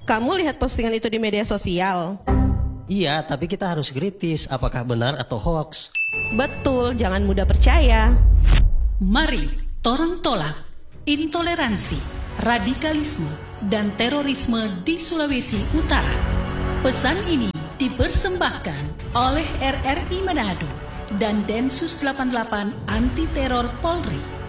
Kamu lihat postingan itu di media sosial? Iya, tapi kita harus kritis apakah benar atau hoax. Betul, jangan mudah percaya. Mari torang tolak intoleransi, radikalisme, dan terorisme di Sulawesi Utara. Pesan ini dipersembahkan oleh RRI Manado dan Densus 88 Anti Teror Polri.